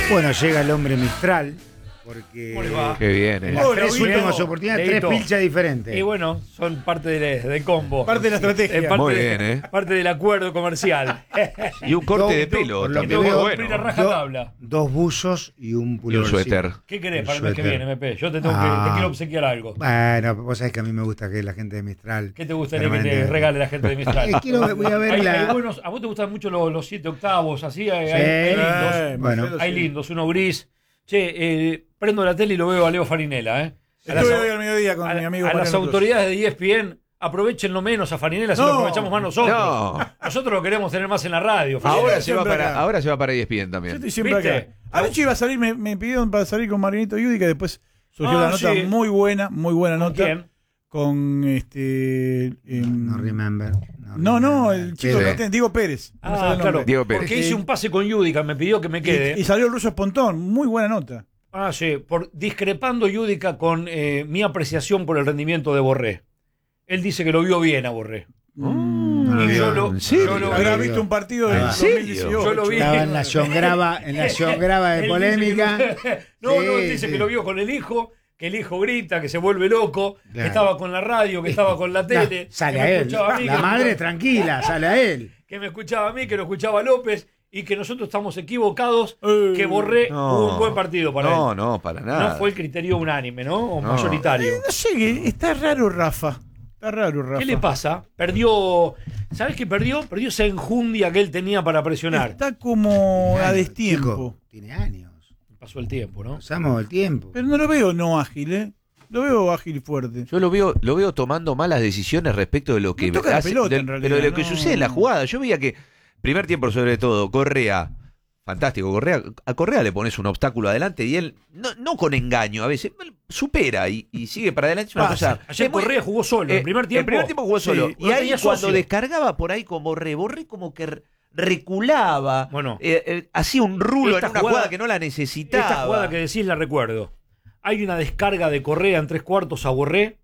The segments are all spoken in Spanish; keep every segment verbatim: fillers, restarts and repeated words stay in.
Bueno, llega el hombre Mistral, porque Qué bien, eh. en las Hola, tres Guido. últimas oportunidades, Leito. tres pilchas diferentes. Y bueno, son parte del, del combo. Parte de la estrategia. Es parte Muy de- bien, ¿eh? Parte del acuerdo comercial. Y un corte Dos- de dos- pelo por lo también, que muy veo, bueno. Una raja Do- tabla. Dos buzos y un Y un pullovercito. suéter. ¿Qué querés Un para el mes que suéter. viene, M P? Yo te, tengo Ah. que, te quiero obsequiar algo. Bueno, vos sabés que a mí me gusta que la gente de Mistral. ¿Qué te gustaría que te permanentemente- regale la gente de Mistral? Eh, quiero, voy a ver Hay- la. hay buenos- a vos te gustan mucho los, los siete octavos, así hay, Sí. hay- hay lindos. Eh, bueno. Hay lindos, uno gris. Che, eh, prendo la tele y lo veo a Leo Farinella, ¿eh? A las, Estuve hoy al mediodía con a- mi amigo a las Mariano Cruz. autoridades de E S P N, aprovechenlo menos a Farinella si No. lo aprovechamos más nosotros. No. Nosotros lo queremos tener más en la radio. Farinella. Ahora se, va siempre para, acá. ahora se va para E S P N Yo también. estoy siempre ¿Viste? acá. Anoche iba a salir, me, me pidieron para salir con Marianito Yudica, después surgió Ah, la nota sí. muy buena, muy buena ¿Con nota. quién? Con este. em, No remember. no, no, remember. el chico Sí. que tiene, Diego Pérez. No me sale Ah, el claro. nombre. Diego Pérez. Porque hice un pase con Yudica, me pidió que me quede. Y, y salió el ruso Espontón, muy buena nota. Ah, sí, por, discrepando Yudica con eh, mi apreciación por el rendimiento de Borré. Él dice que lo vio bien a Borré. No lo Y vi. yo lo, ¿En serio? yo lo vi. Habrá visto un partido del Ah, dos ¿serio? mil dieciocho. Yo lo vi. Estaba en la John Grava, en la John Grava de Él polémica. dice que lo- no, Sí, no, él dice sí. que lo vio con el hijo, que el hijo grita, que se vuelve loco, que Claro. estaba con la radio, que estaba con la tele. No, sale que a me él. escuchaba a mí, La que- madre tranquila, sale a él. que me escuchaba a mí, que lo escuchaba a López, y que nosotros estamos equivocados, Eh, que Borré No. hubo un buen partido para No, él. no, para nada. No fue el criterio unánime, ¿no? O No. mayoritario. No sé, que está raro Rafa. Está raro Rafa. ¿Qué le pasa? Perdió. ¿Sabes qué perdió? Perdió esa enjundia que él tenía para presionar. Está como a Chico, destiempo. tiene años. Pasó el tiempo, ¿no? Pasamos el tiempo. Pero no lo veo no ágil, ¿eh? Lo veo ágil y fuerte. Yo lo veo, lo veo tomando malas decisiones respecto de lo que No toca la hace, pelota, del- en realidad, pero de lo que no. sucede en la jugada. Yo veía que, primer tiempo sobre todo, Correa, fantástico, Correa, a Correa le pones un obstáculo adelante y él, no, no con engaño, a veces, supera y, y sigue para adelante. Es una Pasa. cosa- Ayer es muy- Correa jugó solo. eh, el primer tiempo. El primer tiempo jugó sí, solo. no y ahí tenía cuando socio. descargaba por ahí como Borré, Borré como que r- reculaba, Bueno. eh, eh, hacía un rulo Esta en una jugada- jugada que no la necesitaba. Esta jugada que decís la recuerdo. Hay una descarga de Correa en tres cuartos a Borré.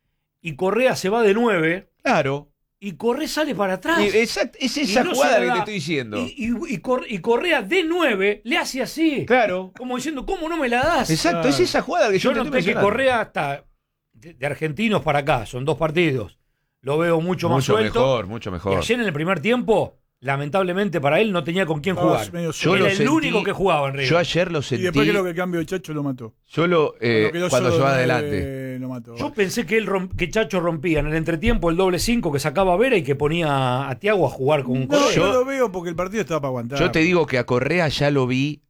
Y Correa se va de nueve. Claro. Y Correa sale para atrás. Y- exacto, es Y esa no se jugada la que da. te estoy diciendo. Y, y- y Cor- y Correa de nueve le hace así. Claro. Como diciendo, ¿cómo no me la das? Exacto, Claro. es esa jugada que yo, Yo te estoy noté que mencionando. Correa está de, de argentinos para acá, son dos partidos. Lo veo mucho, más Mucho suelto. mejor, mucho Y mejor. ayer en el primer tiempo, lamentablemente para él, no tenía con quién Estaba jugar. medio Yo solo. lo Era el sentí- único que jugaba en River. Yo ayer lo Y sentí. después creo que el cambio de Chacho lo mató. Yo lo, eh, Cuando quedó cuando solo se va de adelante. nueve, lo mató. Yo pensé que él rom- que Chacho rompía en el entretiempo el doble cinco que sacaba a Vera y que ponía a Tiago a jugar con un No, Correa. yo lo veo porque el partido estaba para aguantar. Yo te digo que a Correa ya lo vi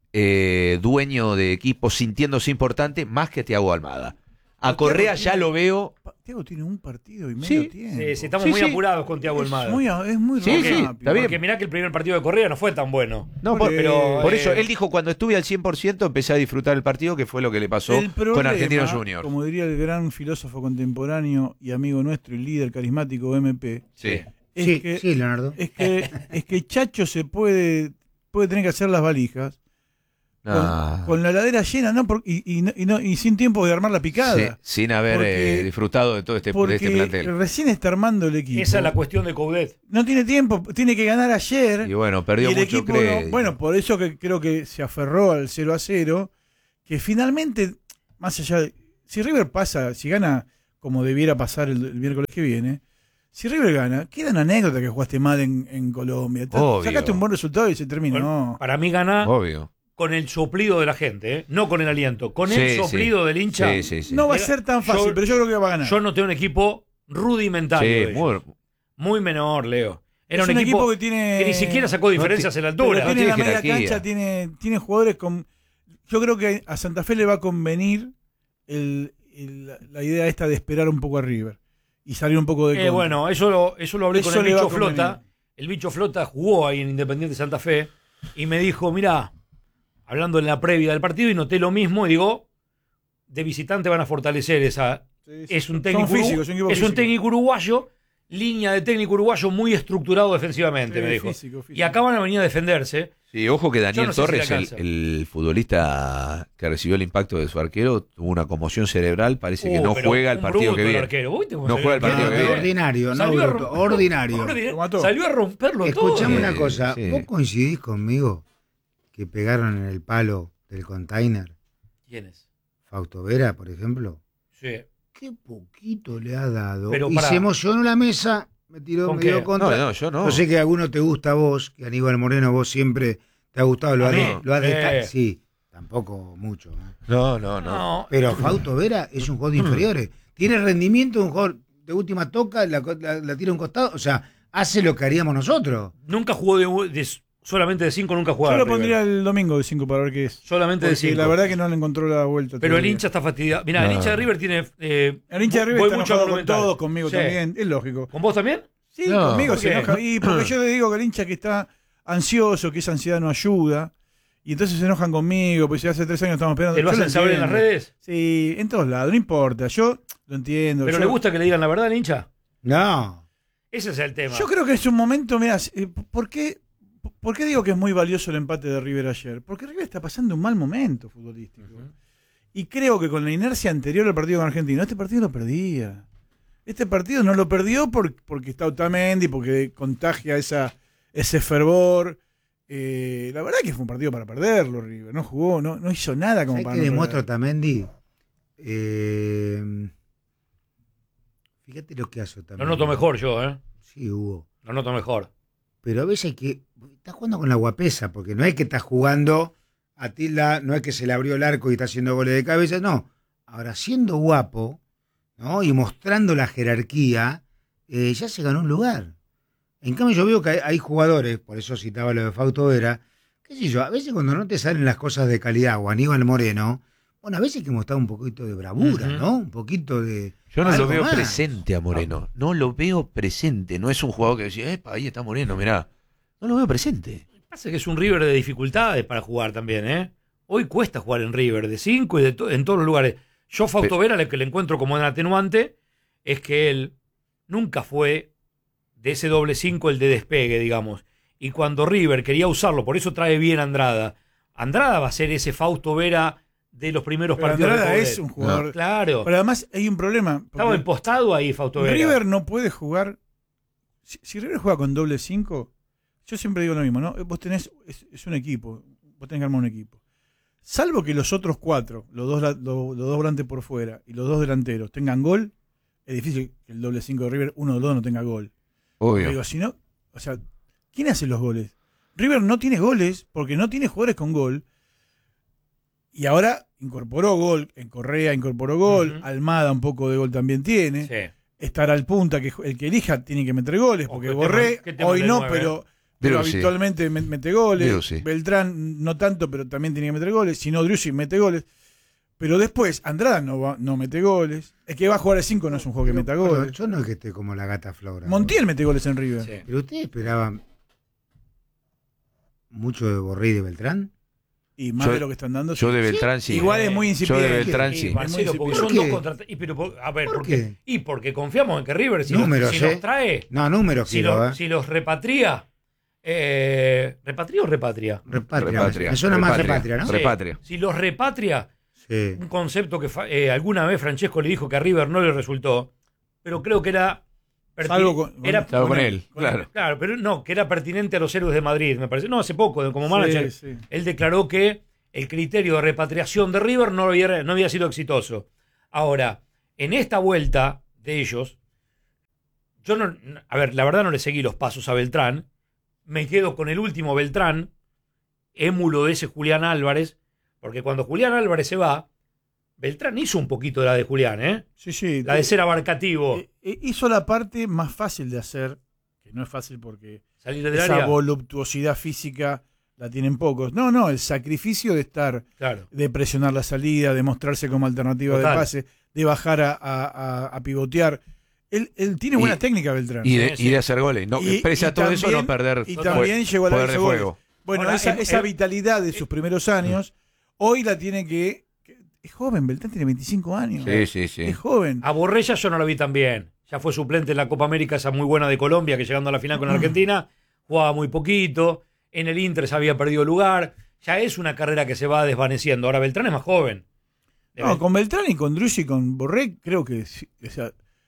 eh, dueño de equipo, sintiéndose importante más que a Thiago Almada. A Pero Correa Thiago ya tiene- lo veo. Pa- Tiago tiene un partido y medio Sí, tiempo. Sí, sí, estamos Sí, muy sí. apurados con Tiago es Almada. muy, es muy Sí, rápido. sí, está bien. Porque mirá que el primer partido de Correa no fue tan bueno. No, Por por, eso, por eh, eso, él dijo cuando estuve al cien por ciento empecé a disfrutar el partido, que fue lo que le pasó El problema, con Argentinos Juniors. como diría el gran filósofo contemporáneo y amigo nuestro y líder carismático M P, Sí. es Sí, que, sí, Leonardo. es que es que Chacho se puede puede tener que hacer las valijas con, Ah, con la heladera llena, ¿no? Por- y, y, no- y no- y sin tiempo de armar la picada. sí, sin haber Porque- eh, disfrutado de todo este, de Porque este plantel. recién está armando el equipo. Esa es la cuestión de Coudet. No tiene tiempo, tiene que ganar ayer. Y bueno, perdió y el mucho equipo no- crédito. bueno, por eso que creo que se aferró al cero a cero, que finalmente, más allá de... Si River pasa, si gana como debiera pasar el, el miércoles que viene, si River gana, queda una anécdota que jugaste mal en, en Colombia. Obvio. Sacaste un buen resultado y se terminó. Bueno, para mí gana Obvio. con el soplido de la gente, ¿eh? No con el aliento. Con Sí, el soplido sí. del hincha. Sí, sí, sí. no va a Era- ser tan fácil, yo- pero yo creo que va a ganar. Yo noté un equipo rudimentario. Sí, de ellos. muy- Muy menor, Leo. Era es un, equipo, que tiene... que ni siquiera sacó diferencias en la pero altura. no tiene la tiene media jerarquía. cancha, tiene, tiene jugadores con... Yo creo que a Santa Fe le va a convenir el, el- la idea esta de esperar un poco a River y salir un poco de Eh, contra. bueno, eso lo, eso lo hablé Eso con el le va bicho a convenir. Flota. El bicho Flota jugó ahí en Independiente Santa Fe y me dijo, mirá, hablando en la previa del partido y noté lo mismo y digo, de visitante van a fortalecer esa... Sí, sí. Es un Son técnico, físicos, son equipos es un físicos. técnico uruguayo, línea de técnico uruguayo muy estructurado defensivamente, Sí, me dijo. físico, físico. Y acá van a venir a defenderse. Sí, ojo que Yo Daniel no sé si Torres, le el, alcanza. el futbolista que recibió el impacto de su arquero, tuvo una conmoción cerebral, parece que Uh, no pero juega el un partido bruto que el viene. arquero. ¿Vos viste cómo No salió juega el el partido arquero? que viene. Ordinario, no Salió a bruto, romper- ordinario. Ordinario. Lo mató. Salió a romperlo todo. Escuchame Eh, una cosa, sí. vos coincidís conmigo que pegaron en el palo del container? ¿Quiénes? Fausto Vera, por ejemplo. Sí. Qué poquito le ha dado. Pero y pará. se emocionó la mesa, me tiró, ¿Con me dio qué? contra. No, no, yo no. Yo sé que a alguno te gusta a vos, que Aníbal Moreno vos siempre te ha gustado, lo ¿A has, mí? de- lo has desta- Eh. Sí, tampoco mucho. ¿eh? No, no, no. No, Pero Fausto Vera es un jugador de inferiores. Tiene rendimiento de un jugador de última toca, la, la- la tira a un costado. O sea, hace lo que haríamos nosotros. nunca jugó de, de- solamente de cinco, nunca jugó. Yo lo pondría el domingo de cinco para ver qué es. solamente de Porque cinco. la verdad que no le encontró la vuelta. Pero el todavía. hincha está fastidiado. Mirá, el No. hincha de River tiene. Eh, El hincha de River voy está mucho enojado a con monumental. todos, conmigo Sí. también, es lógico. ¿Con vos también? Sí, No. conmigo ¿Por se qué? enoja. Y porque yo le digo que el hincha que está ansioso, que esa ansiedad no ayuda, y entonces se enojan conmigo, pues ya hace tres años estamos esperando. ¿Te lo Yo hacen saber en las entiendo. redes? Sí, en todos lados, no importa. Yo lo entiendo. ¿Pero yo, le gusta que le digan la verdad al hincha? No. Ese es el tema. Yo creo que es un momento, mira, ¿por qué, ¿por qué digo que es muy valioso el empate de River ayer? Porque River está pasando un mal momento futbolístico. Ujú. Y creo que con la inercia anterior al partido con Argentina, este partido lo perdía. Este partido no lo perdió por, porque está Otamendi, porque contagia esa, ese fervor. Eh, la verdad que fue un partido para perderlo, River. No jugó, no, no hizo nada como ¿Sabés para qué no demuestra perder. Otamendi? Eh, fíjate lo que hace Otamendi. Lo noto mejor yo, ¿eh? Sí, Hugo. Lo noto mejor. Pero a veces hay que. Está jugando con la guapesa, porque no es que está jugando a Tilda, no es que se le abrió el arco y está haciendo goles de cabeza, no. Ahora, siendo guapo, ¿no? Y mostrando la jerarquía, eh, ya se ganó un lugar. En cambio, yo veo que hay, hay jugadores, por eso citaba lo de Fausto Vera, qué sé yo, a veces cuando no te salen las cosas de calidad, o Aníbal Moreno, bueno, a veces hay que mostrar un poquito de bravura, Ujú. ¿no? Un poquito de. Yo no lo algo veo más. presente a Moreno. No lo veo presente. No es un jugador que decía, epa, ahí está Moreno, mirá. No lo veo presente. Pasa que es un River de dificultades para jugar también, ¿eh? Hoy cuesta jugar en River, de cinco y de to- en todos los lugares. Yo, Fausto Vera, lo que le encuentro como en atenuante es que él nunca fue de ese doble cinco el de despegue, digamos. Y cuando River quería usarlo, por eso trae bien a Andrada. Andrada va a ser ese Fausto Vera de los primeros Pero partidos. Andrada de es Coudet. un jugador. Claro. Pero además hay un problema. porque Estaba impostado ahí Fausto Vera. River no puede jugar. Si, si River juega con doble cinco, yo siempre digo lo mismo, ¿no? Vos tenés, es, es un equipo, vos tenés que armar un equipo. Salvo que los otros cuatro, los dos, la- los, los dos volantes por fuera y los dos delanteros tengan gol, es difícil que el doble cinco de River, uno de los dos no tenga gol. Obvio. Digo, si no, o sea, ¿quién hace los goles? River no tiene goles porque no tiene jugadores con gol. Y ahora incorporó gol, en Correa incorporó gol, Ujú. Almada un poco de gol también tiene. Sí. Estará al punta, que el que elija tiene que meter goles, O porque que te Borré man- que te hoy mande no, nueve. pero, pero Driussi. habitualmente me- mete goles. Driussi. Beltrán no tanto, pero también tiene que meter goles. Si no, Driussi mete goles. Pero después, Andrada no, va, no mete goles. El que va a jugar al cinco no es un juego que meta Pero, goles. yo no es que esté como la gata Flora. Montiel mete goles en River. Sí. Pero ustedes esperaban mucho de Borré y de Beltrán. Y más Yo- de lo que están dando. Yo de Beltrán sí. Igual es muy Yo incipiente. de Beltrán Y, sí. Marcelo, porque ¿Por son qué? dos contra y, pero, por- a ver, ¿Por porque, qué? y porque confiamos en que River, si, Números, los, si ¿eh? los trae, No, números si, quiero, los, ¿eh? si los repatria, eh, ¿repatria o repatria? Repatria. Repatria. Me suena más Repatria. repatria, ¿no? Sí. Repatria. Si los repatria, Sí. un concepto que fa- eh, alguna vez Francesco le dijo que a River no le resultó, pero creo que era... perti- Salvo con, con- era- Salvo con él, claro. Claro, pero no, que era pertinente a los héroes de Madrid, me parece. No, hace poco, como Sí, manager, sí. él declaró que el criterio de repatriación de River no había, no había sido exitoso. Ahora, en esta vuelta de ellos, yo no, a ver, la verdad no le seguí los pasos a Beltrán, me quedo con el último Beltrán, émulo de ese Julián Álvarez, porque cuando Julián Álvarez se va, Beltrán hizo un poquito de la de Julián, ¿eh? Sí, sí. La de ser abarcativo, Eh, eh, hizo la parte más fácil de hacer, que no es fácil porque salir del esa área. voluptuosidad física la tienen pocos. No, no, el sacrificio de estar, Claro. de presionar la salida, de mostrarse como alternativa Total. de pase, de bajar a, a- a- a pivotear. Él, él tiene buena Y- técnica, Beltrán. Y de, Sí, sí. y de hacer goles. No, Y- pese y a todo eso, también- no perder y poder- también llegó a la poder vez de a goles. juego. Bueno, Ahora, esa, em- esa em- vitalidad de sus primeros años, hoy la tiene que... que- es joven, Beltrán tiene veinticinco años. Sí, sí, sí. Es joven. A Borrella yo no lo vi tan bien. Ya fue suplente en la Copa América, esa muy buena de Colombia, que llegando a la final con Argentina, jugaba muy poquito. En el Inter se había perdido lugar. Ya es una carrera que se va desvaneciendo. Ahora Beltrán es más joven. No, con Beltrán y con Driussi y con Borré, creo que sí, o sea,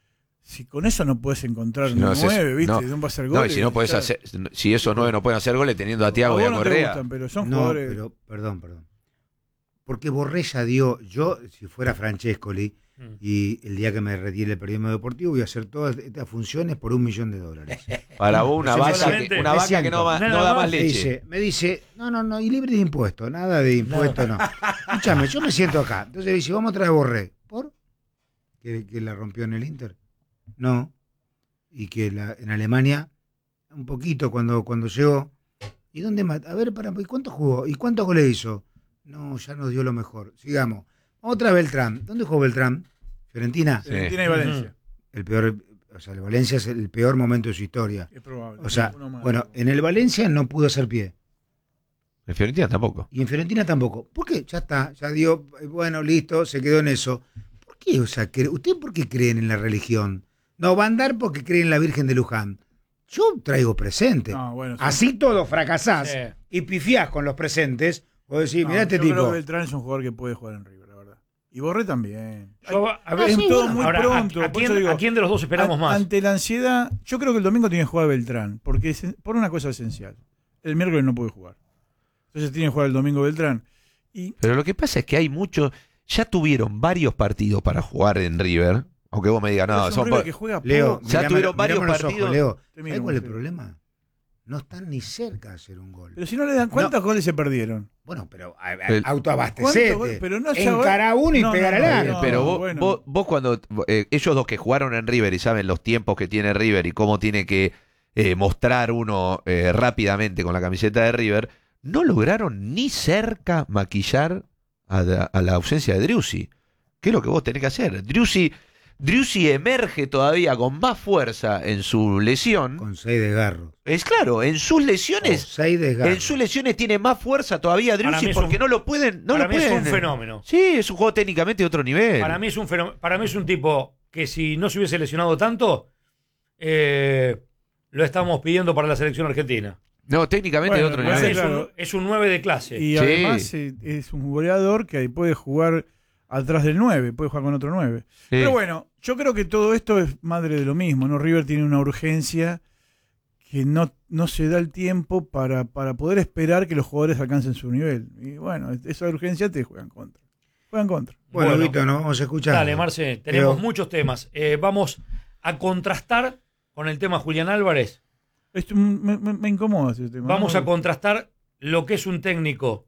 si con eso no puedes encontrar Si no un haces- nueve, ¿viste? no. No, va a hacer No, goles. y si no podés ya- hacer, si esos nueve no pueden hacer goles teniendo a Thiago y a vos no te Correa. gustan, pero son No, jugadores. pero, perdón, perdón. Porque Borré ya dio, yo, si fuera Francescoli, Mm. y el día que me retire el periodismo deportivo, voy a hacer todas estas funciones por un millón de dólares. Para vos, una Se me vaca, solamente- que, una me vaca que siento. no, va- no Nada da más más Me leche. dice, me dice, no, no, no, y libre de impuestos, nada de impuestos, no. Escúchame, yo me siento acá. Entonces me dice, vamos a traer a Borré. ¿Por? ¿Que, que la rompió en el Inter? No. Y que la, en Alemania, un poquito cuando, cuando llegó. ¿Y dónde más? A ver, para, ¿y cuánto jugó? ¿Y cuántos goles hizo? No, ya nos dio lo mejor. Sigamos. Otra Beltrán. ¿Dónde jugó Beltrán? Fiorentina. Sí. Fiorentina y Valencia. El peor, o sea, el Valencia es el peor momento de su historia. Es probable. O sea, Uno más. bueno, en el Valencia no pudo hacer pie. En Fiorentina tampoco. Y en Fiorentina tampoco. ¿Por qué? Ya está, ya dio, eh, bueno, listo, se quedó en eso. ¿Por qué? O sea, cre- ¿usted por qué creen en la religión? No, va a andar porque creen en la Virgen de Luján. Yo traigo presente. No, bueno, sí. Así todo fracasás Sí. y pifiás con los presentes. O decís, No, mirá este yo creo tipo. que Beltrán es un jugador que puede jugar en River, la verdad. Y Borré también. Yo, a ver, es sí, todo bueno. muy ahora, ¿a- pronto. ¿a, por quién, eso digo, a quién de los dos esperamos an- más? Ante la ansiedad, yo creo que el domingo tiene que jugar Beltrán, porque es, por una cosa esencial. El miércoles no puede jugar. Entonces tiene que jugar el domingo Beltrán. Y Pero lo que pasa es que hay muchos. Ya tuvieron varios partidos para jugar en River. Aunque vos me digas, no, es un son River por- que juega Leo, poco. Ya mirame- tuvieron varios mirame los ojos, partidos. Leo, Te miro, ¿sabes cuál es el sí. problema? No están ni cerca de hacer un gol. Pero si no le dan, ¿cuántos goles se perdieron? Bueno, pero a- a- El- autoabastecete. ¿Cuántos goles? Pero no se Encará uno y no, pegar no, al no, arco. no. Pero vos, bueno. vos, vos cuando eh, ellos dos que jugaron en River y saben los tiempos que tiene River y cómo tiene que eh, mostrar uno eh, rápidamente con la camiseta de River, no lograron ni cerca maquillar a la, a la ausencia de Driussi. ¿Qué es lo que vos tenés que hacer? Driussi, Driussi emerge todavía con más fuerza en su lesión. Con seis desgarros. Es claro, en sus Con lesiones, seis desgarros. en sus lesiones tiene más fuerza todavía Para Driussi mí es un- porque no lo pueden, no Para lo mí es pueden. un fenómeno. Sí, es un juego técnicamente de otro nivel. Para mí es un fenómeno. Para mí es un tipo que si no se hubiese lesionado tanto, eh, lo estamos pidiendo para la selección argentina. No, técnicamente Bueno, de otro no sé, nivel. Es, claro. un, es un nueve de clase. Y Sí. además eh, es un goleador que ahí puede jugar atrás del nueve, puede jugar con otro nueve. Sí. Pero bueno, yo creo que todo esto es madre de lo mismo, ¿no? River tiene una urgencia que no, no se da el tiempo para, para poder esperar que los jugadores alcancen su nivel. Y bueno, esa urgencia te juega en contra. Juega en contra. Bueno, Bueno. Vito, nos vamos a escuchar. Dale, Marce, tenemos Leo. muchos temas. Eh, vamos a contrastar con el tema Julián Álvarez. Esto me, me- me incomoda ese tema. Vamos ¿no? a contrastar lo que es un técnico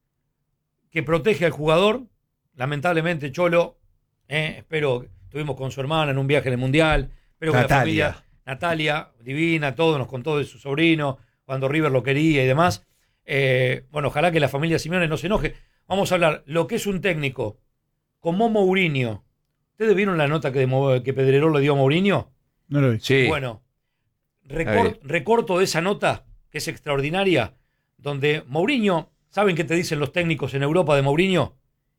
que protege al jugador. Lamentablemente, Cholo, eh, espero, estuvimos con su hermana en un viaje en el Mundial. Espero que la Natalia. familia, Natalia, divina, todo, nos contó de su sobrino, cuando River lo quería y demás. Eh, bueno, ojalá que la familia Simeone no se enoje. Vamos a hablar lo que es un técnico como Mourinho. ¿Ustedes vieron la nota que, de Mo- que Pedrerol le dio a Mourinho? No lo vi. Sí. Bueno, recor- Ahí. recorto de esa nota, que es extraordinaria, donde Mourinho, ¿saben qué te dicen los técnicos en Europa de Mourinho?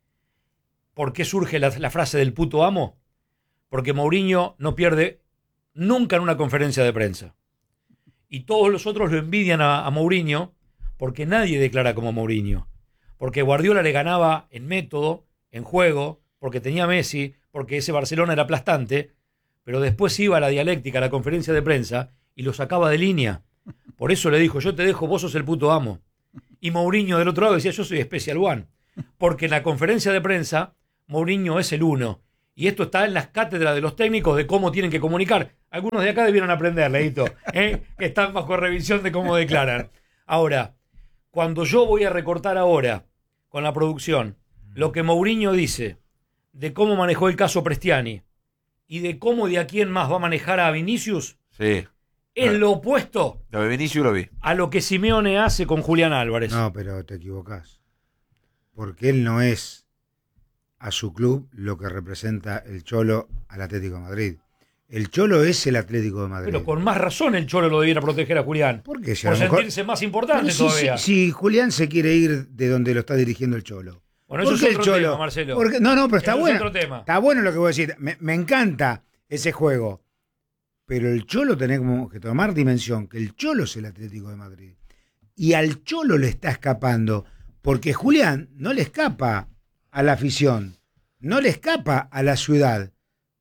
¿Por qué surge la, la frase del puto amo? Porque Mourinho no pierde nunca en una conferencia de prensa. Y todos los otros lo envidian a, a Mourinho porque nadie declara como Mourinho. Porque Guardiola le ganaba en método, en juego, porque tenía Messi, porque ese Barcelona era aplastante, pero después iba a la dialéctica, a la conferencia de prensa, y lo sacaba de línea. Por eso le dijo, yo te dejo, vos sos el puto amo. Y Mourinho del otro lado decía, yo soy Special One. Porque en la conferencia de prensa, Mourinho es el uno. Y esto está en las cátedras de los técnicos de cómo tienen que comunicar. Algunos de acá debieron aprender, Leito, ¿eh? que están bajo revisión de cómo declaran. Ahora, cuando yo voy a recortar ahora, con la producción, lo que Mourinho dice de cómo manejó el caso Prestiani y de cómo de aquí en más va a manejar a Vinicius, Sí. es lo opuesto Lo de Vinicius lo vi. a lo que Simeone hace con Julián Álvarez. No, pero te equivocás. Porque él no es a su club lo que representa el Cholo al Atlético de Madrid. El Cholo es el Atlético de Madrid. Pero con más razón el Cholo lo debiera proteger a Julián. ¿Por qué? Si a Por lo mejor- sentirse más importante Pero si, todavía. si- si Julián se quiere ir de donde lo está dirigiendo el Cholo. Bueno, ¿Por eso qué es otro tema, Marcelo. Porque- no, no, pero está Eso es bueno. otro tema. Está bueno lo que voy a decir. Me, me encanta ese juego. Pero el Cholo tenemos que tomar dimensión, que el Cholo es el Atlético de Madrid. Y al Cholo le está escapando, porque Julián no le escapa a la afición, no le escapa a la ciudad.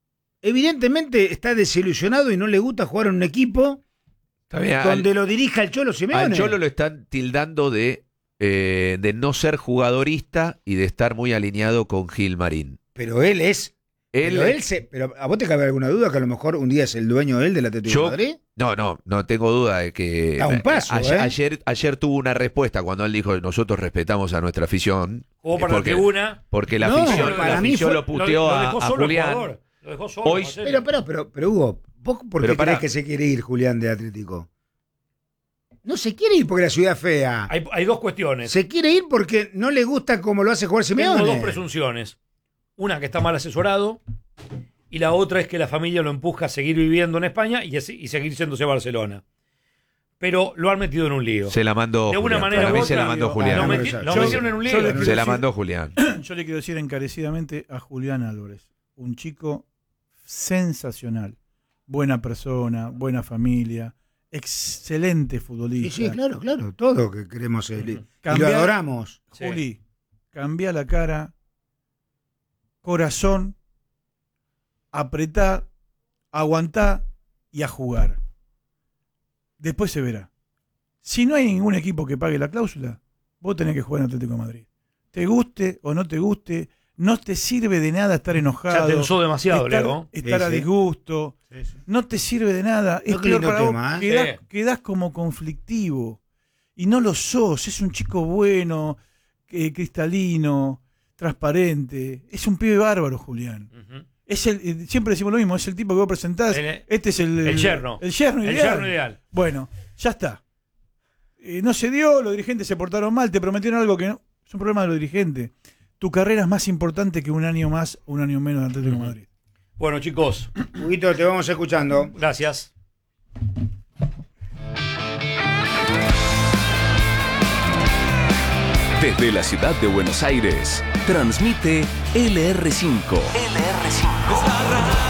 evidentemente está desilusionado y no le gusta jugar en un equipo Está bien, donde al, lo dirija el Cholo Simeone. al Cholo lo están tildando de, eh, de no ser jugadorista y de estar muy alineado con Gilmarín. Pero él es... Él, pero, él se, pero ¿a vos te cabe alguna duda que a lo mejor un día es el dueño él del Atlético Yo- de Madrid? No, no, no tengo duda de que... Da un paso, ayer, ¿eh? ayer, ayer tuvo una respuesta cuando él dijo, nosotros respetamos a nuestra afición. Jugó para porque, la tribuna. porque la No, afición, para la mí afición fue- lo puteó lo, lo a, dejó a solo el Julián. jugador. Lo dejó solo. Hoy- Marcelo. Pero, pero, pero, pero Hugo, ¿vos por Pero qué pará. crees que se quiere ir Julián de Atlético? No se quiere ir porque la ciudad es fea. hay, hay dos cuestiones. Se quiere ir porque no le gusta cómo lo hace jugar Simeone. Tengo dos presunciones. Una, que está mal asesorado. Y la otra es que la familia lo empuja a seguir viviendo en España y, así- y seguir yéndose a Barcelona. Pero lo han metido en un lío. Se la mandó De una Julián. manera Para u mí se otra, la mandó digo, Julián. Lo, no, meti- yo- lo yo- metieron en un yo lío. le Se quiero la decir- mandó Julián. Yo le quiero decir encarecidamente a Julián Álvarez, un chico sensacional, buena persona, buena familia, excelente Sí, futbolista. sí, claro, claro. Todo que queremos él. Y lo Cambiar- adoramos. Sí. Juli, cambia la cara, corazón, apretá, aguantá y a jugar. Después se verá. Si no hay ningún equipo que pague la cláusula, vos tenés que jugar en Atlético de Madrid. Te guste o no te guste, no te sirve de nada estar Ya enojado. tensó demasiado, estar, Leo. estar Sí, a sí. disgusto. No te sirve de nada. Es No, qué peor lindo para vos. tema, ¿eh? Quedás, Sí. quedás como conflictivo. Y no lo sos. Es un chico bueno, eh, cristalino, transparente. Es un pibe bárbaro, Julián. Ujú. Es el, eh, siempre decimos lo mismo, es el tipo que vos presentás. El- este es el, el yerno. El yerno El ideal. yerno ideal. Bueno, ya está. Eh, no se dio, los dirigentes se portaron mal, te prometieron algo que no. Es un problema de los dirigentes. Tu carrera es más importante que un año más, un año menos de Atlético de Madrid. Bueno, chicos, Huguito, te vamos escuchando. gracias. Desde la ciudad de Buenos Aires, transmite L R cinco. L R cinco.